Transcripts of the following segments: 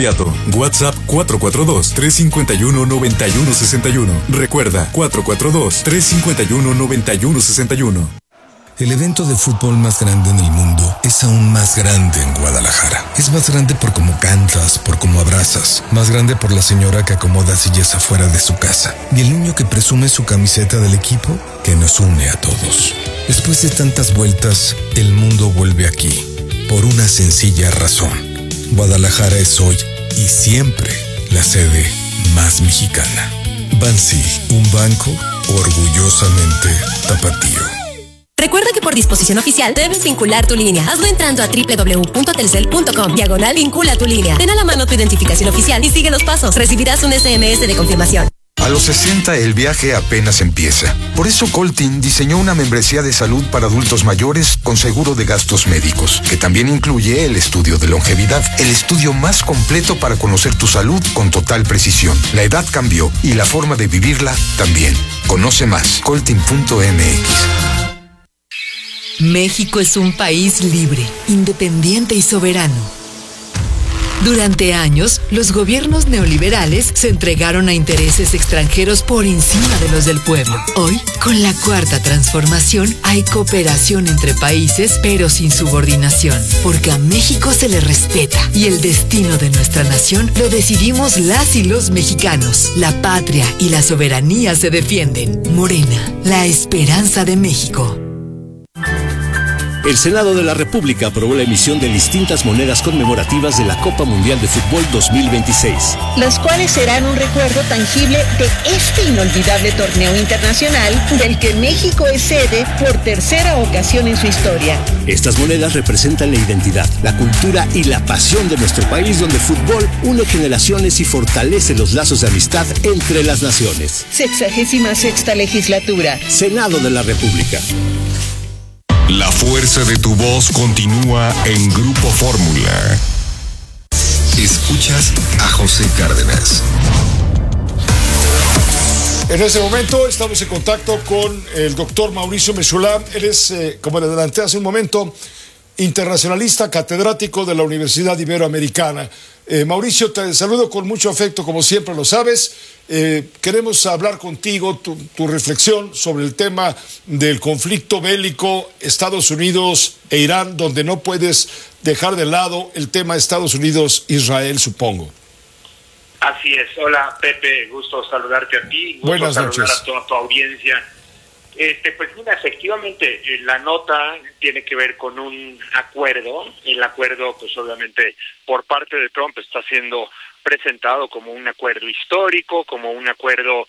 inmediato. WhatsApp 442-351-9161. Recuerda, 442-351-9161. El evento de fútbol más grande en el mundo es aún más grande en Guadalajara. Es más grande por cómo cantas, por cómo abrazas. Más grande por la señora que acomoda sillas afuera de su casa. Y el niño que presume su camiseta del equipo que nos une a todos. Después de tantas vueltas, el mundo vuelve aquí. Por una sencilla razón. Guadalajara es hoy y siempre la sede más mexicana. Bansi, un banco orgullosamente tapatío. Recuerda que por disposición oficial debes vincular tu línea. Hazlo entrando a www.telcel.com/vincula tu línea. Ten a la mano tu identificación oficial y sigue los pasos. Recibirás un SMS de confirmación. A los 60 el viaje apenas empieza. Por eso Coltin diseñó una membresía de salud para adultos mayores con seguro de gastos médicos, que también incluye el estudio de longevidad, el estudio más completo para conocer tu salud con total precisión. La edad cambió y la forma de vivirla también. Conoce más, coltin.mx. México es un país libre, independiente y soberano. Durante años, los gobiernos neoliberales se entregaron a intereses extranjeros por encima de los del pueblo. Hoy, con la Cuarta Transformación, hay cooperación entre países, pero sin subordinación, porque a México se le respeta y el destino de nuestra nación lo decidimos las y los mexicanos. La patria y la soberanía se defienden. Morena, la esperanza de México. El Senado de la República aprobó la emisión de distintas monedas conmemorativas de la Copa Mundial de Fútbol 2026. Las cuales serán un recuerdo tangible de este inolvidable torneo internacional del que México es sede por tercera ocasión en su historia. Estas monedas representan la identidad, la cultura y la pasión de nuestro país, donde el fútbol une generaciones y fortalece los lazos de amistad entre las naciones. 66ª legislatura. Senado de la República. La fuerza de tu voz continúa en Grupo Fórmula. Escuchas a José Cárdenas. En este momento estamos en contacto con el doctor Mauricio Meschoulam. Él es, como le adelanté hace un momento, internacionalista catedrático de la Universidad Iberoamericana. Mauricio, te saludo con mucho afecto, como siempre lo sabes. Queremos hablar contigo, tu reflexión sobre el tema del conflicto bélico Estados Unidos e Irán, donde no puedes dejar de lado el tema Estados Unidos-Israel, supongo. Así es. Hola, Pepe, gusto saludarte a ti, gusto Buenas saludar noches a toda tu audiencia. Pues mira, efectivamente, la nota tiene que ver con un acuerdo. El acuerdo, pues obviamente, por parte de Trump está siendo presentado como un acuerdo histórico, como un acuerdo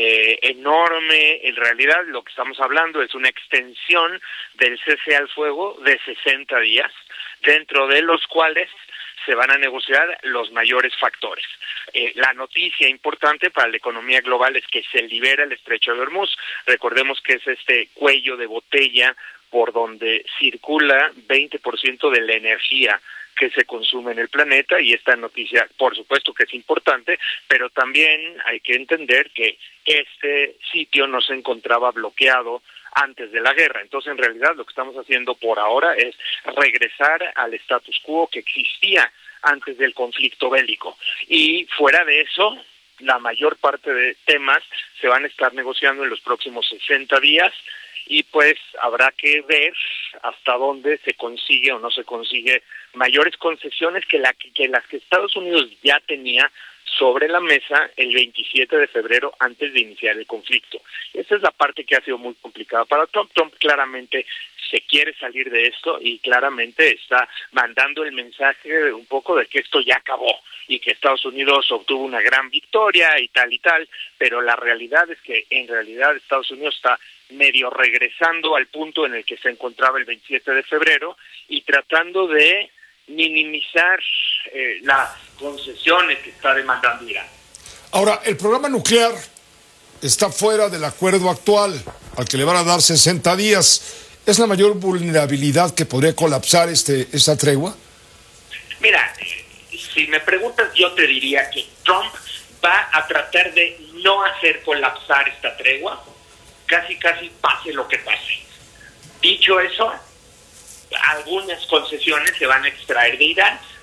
enorme. En realidad, lo que estamos hablando es una extensión del cese al fuego de 60 días, dentro de los cuales se van a negociar los mayores factores. La noticia importante para la economía global es que se libera el Estrecho de Hormuz. Recordemos que es este cuello de botella por donde circula 20% de la energía que se consume en el planeta, y esta noticia, por supuesto que es importante, pero también hay que entender que este sitio no se encontraba bloqueado antes de la guerra. Entonces, en realidad, lo que estamos haciendo por ahora es regresar al status quo que existía antes del conflicto bélico. Y fuera de eso, la mayor parte de temas se van a estar negociando en los próximos 60 días, y pues habrá que ver hasta dónde se consigue o no se consigue mayores concesiones que las que Estados Unidos ya tenía sobre la mesa el 27 de febrero antes de iniciar el conflicto. Esa es la parte que ha sido muy complicada para Trump. Trump claramente se quiere salir de esto y claramente está mandando el mensaje un poco de que esto ya acabó y que Estados Unidos obtuvo una gran victoria y tal, pero la realidad es que en realidad Estados Unidos está medio regresando al punto en el que se encontraba el 27 de febrero y tratando de minimizar las concesiones que está demandando Irán. Ahora, el programa nuclear está fuera del acuerdo actual, al que le van a dar 60 días. ¿Es la mayor vulnerabilidad que podría colapsar esta tregua? Mira, si me preguntas, yo te diría que Trump va a tratar de no hacer colapsar esta tregua, casi pase lo que pase. Dicho eso, algunas concesiones se van a extraer de Irán,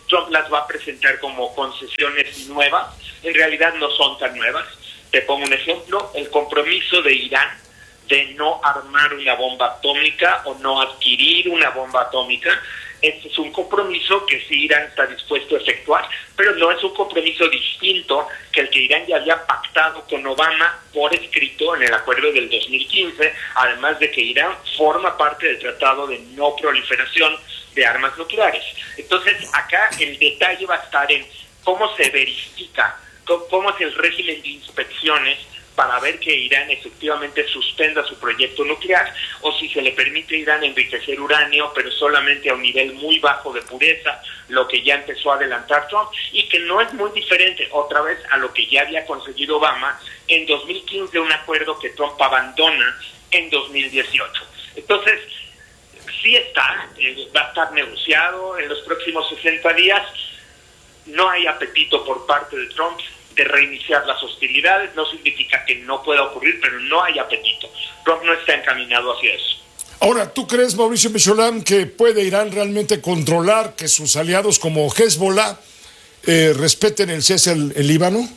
Trump las va a presentar como concesiones nuevas. En realidad no son tan nuevas. Te pongo un ejemplo, el compromiso de Irán de no armar una bomba atómica o no adquirir una bomba atómica. Este es un compromiso que sí Irán está dispuesto a efectuar, pero no es un compromiso distinto que el que Irán ya había pactado con Obama por escrito en el acuerdo del 2015, además de que Irán forma parte del Tratado de No Proliferación de Armas Nucleares. Entonces, acá el detalle va a estar en cómo se verifica, cómo es el régimen de inspecciones para ver que Irán efectivamente suspenda su proyecto nuclear, o si se le permite a Irán enriquecer uranio, pero solamente a un nivel muy bajo de pureza, lo que ya empezó a adelantar Trump, y que no es muy diferente, otra vez, a lo que ya había conseguido Obama en 2015, un acuerdo que Trump abandona en 2018. Entonces, sí va a estar negociado en los próximos 60 días, no hay apetito por parte de Trump de reiniciar las hostilidades, no significa que no pueda ocurrir, pero no hay apetito. Trump no está encaminado hacia eso. Ahora, ¿tú crees, Mauricio Meshulam, que puede Irán realmente controlar que sus aliados como Hezbollah respeten el cese en Líbano?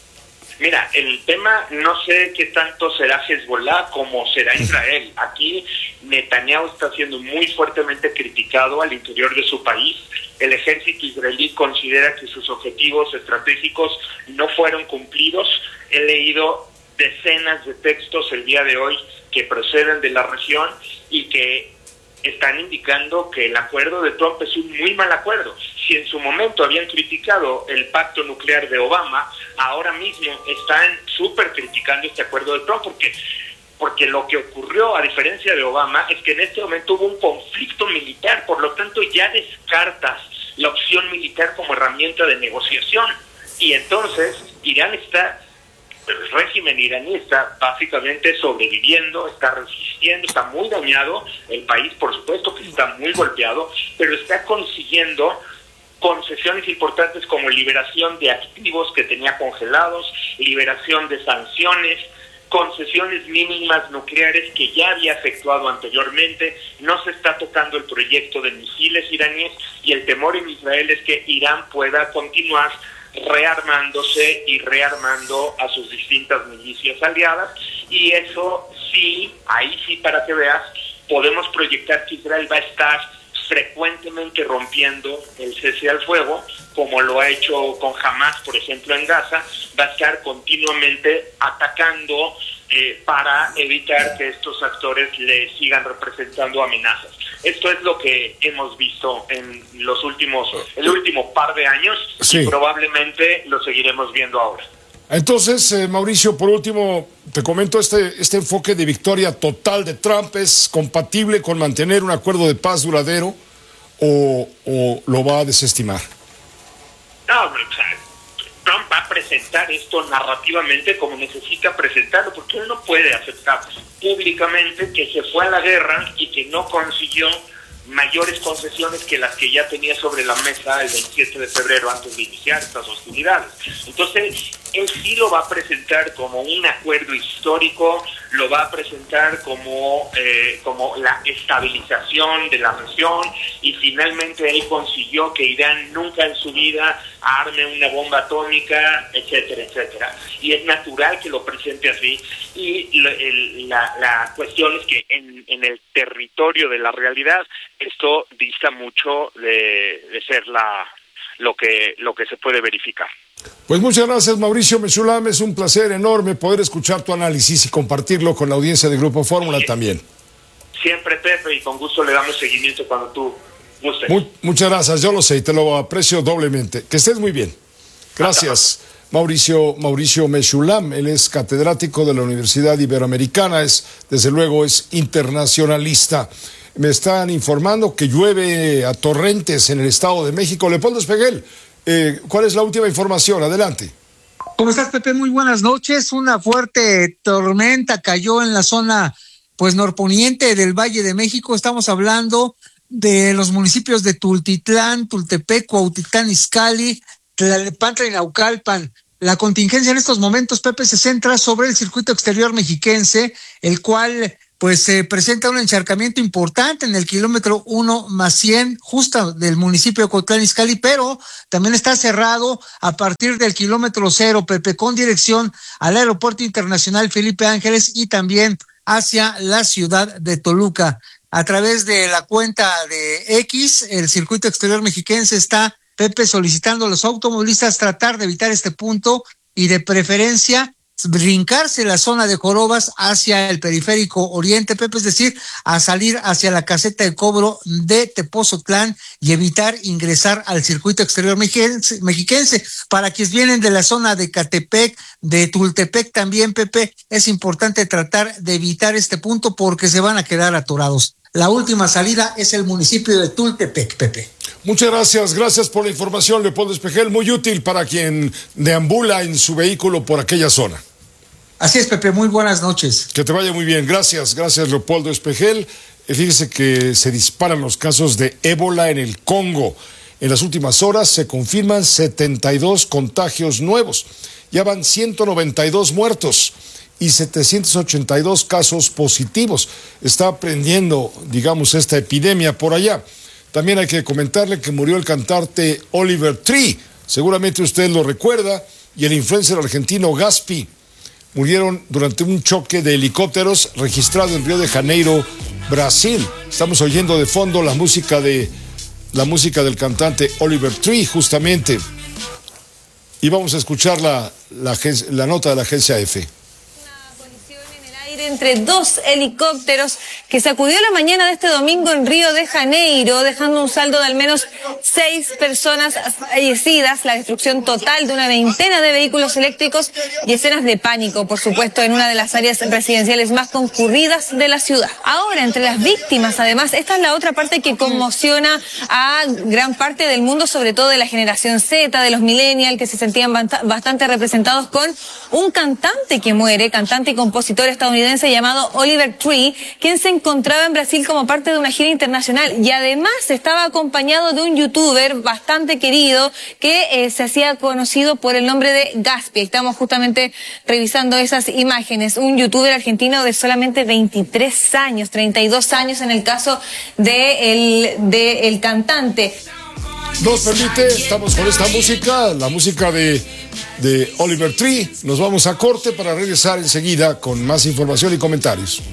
Mira, el tema no sé qué tanto será Hezbollah como será Israel. Aquí Netanyahu está siendo muy fuertemente criticado al interior de su país. El ejército israelí considera que sus objetivos estratégicos no fueron cumplidos. He leído decenas de textos el día de hoy que proceden de la región y que están indicando que el acuerdo de Trump es un muy mal acuerdo. Si en su momento habían criticado el pacto nuclear de Obama, ahora mismo están súper criticando este acuerdo de Trump porque lo que ocurrió, a diferencia de Obama, es que en este momento hubo un conflicto militar, por lo tanto ya descartas la opción militar como herramienta de negociación. Y entonces el régimen iraní está básicamente sobreviviendo, está resistiendo, está muy dañado, el país por supuesto que está muy golpeado, pero está consiguiendo concesiones importantes como liberación de activos que tenía congelados, liberación de sanciones, concesiones mínimas nucleares que ya había efectuado anteriormente. No se está tocando el proyecto de misiles iraníes y el temor en Israel es que Irán pueda continuar rearmándose y rearmando a sus distintas milicias aliadas, y eso sí, ahí sí, para que veas, podemos proyectar que Israel va a estar frecuentemente rompiendo el cese al fuego, como lo ha hecho con Hamas, por ejemplo, en Gaza. Va a estar continuamente atacando para evitar que estos actores le sigan representando amenazas. Esto es lo que hemos visto en el último par de años, sí, y probablemente lo seguiremos viendo ahora. Entonces, Mauricio, por último, te comento, este enfoque de victoria total de Trump es compatible con mantener un acuerdo de paz duradero o lo va a desestimar. No, o sea, Trump va a presentar esto narrativamente como necesita presentarlo, porque él no puede aceptar públicamente que se fue a la guerra y que no consiguió mayores concesiones que las que ya tenía sobre la mesa el 27 de febrero antes de iniciar estas hostilidades. Entonces, él sí lo va a presentar como un acuerdo histórico, lo va a presentar como la estabilización de la región, y finalmente él consiguió que Irán nunca en su vida arme una bomba atómica, etcétera, etcétera. Y es natural que lo presente así, y la cuestión es que en el territorio de la realidad esto dista mucho de ser lo que se puede verificar. Pues muchas gracias, Mauricio Meshulam, es un placer enorme poder escuchar tu análisis y compartirlo con la audiencia de Grupo Fórmula también. Siempre, Pepe, y con gusto le damos seguimiento cuando tú gustes. Muchas gracias, yo lo sé y te lo aprecio doblemente. Que estés muy bien. Gracias, Mauricio Meshulam. Él es catedrático de la Universidad Iberoamericana, desde luego es internacionalista. Me están informando que llueve a torrentes en el Estado de México. Leopoldo Espeguel, ¿cuál es la última información? Adelante. ¿Cómo estás, Pepe? Muy buenas noches. Una fuerte tormenta cayó en la zona norponiente del Valle de México. Estamos hablando de los municipios de Tultitlán, Tultepec, Cuautitlán Izcalli, Tlalnepantla y Naucalpan. La contingencia en estos momentos, Pepe, se centra sobre el circuito exterior mexiquense, el cual pues se presenta un encharcamiento importante en el kilómetro 1+100, justo del municipio de Ocotlán Izcalli, pero también está cerrado a partir del kilómetro 0, Pepe, con dirección al Aeropuerto Internacional Felipe Ángeles y también hacia la ciudad de Toluca. A través de la cuenta de X, el circuito exterior mexiquense está, Pepe, solicitando a los automovilistas tratar de evitar este punto y de preferencia brincarse la zona de Jorobas hacia el periférico oriente, Pepe, es decir, a salir hacia la caseta de cobro de Tepozotlán y evitar ingresar al circuito exterior mexiquense. Para quienes vienen de la zona de Catepec, de Tultepec también, Pepe, es importante tratar de evitar este punto porque se van a quedar atorados. La última salida es el municipio de Tultepec, Pepe. Muchas gracias por la información, Leopoldo Espejel, muy útil para quien deambula en su vehículo por aquella zona. Así es, Pepe, muy buenas noches. Que te vaya muy bien, gracias Leopoldo Espejel. Fíjese que se disparan los casos de ébola en el Congo. En las últimas horas se confirman 72 contagios nuevos, ya van 192 muertos y 782 casos positivos. Está aprendiendo, digamos, esta epidemia por allá. También hay que comentarle que murió el cantante Oliver Tree, seguramente usted lo recuerda, y el influencer argentino Gaspi. Murieron durante un choque de helicópteros registrado en Río de Janeiro, Brasil. Estamos oyendo de fondo la música del cantante Oliver Tree, justamente. Y vamos a escuchar la nota de la agencia EFE. Entre dos helicópteros que sacudió la mañana de este domingo en Río de Janeiro, dejando un saldo de al menos 6 personas fallecidas, la destrucción total de una veintena de vehículos eléctricos y escenas de pánico, por supuesto, en una de las áreas residenciales más concurridas de la ciudad. Ahora, entre las víctimas, además, esta es la otra parte que conmociona a gran parte del mundo, sobre todo de la generación Z, de los millennials, que se sentían bastante representados con un cantante que muere, cantante y compositor estadounidense llamado Oliver Tree, quien se encontraba en Brasil como parte de una gira internacional y además estaba acompañado de un youtuber bastante querido que se hacía conocido por el nombre de Gaspi. Estamos justamente revisando esas imágenes. Un youtuber argentino de solamente 23 años, 32 años en el caso de el cantante. Nos permite, estamos con esta música, la música de Oliver Tree. Nos vamos a corte para regresar enseguida con más información y comentarios.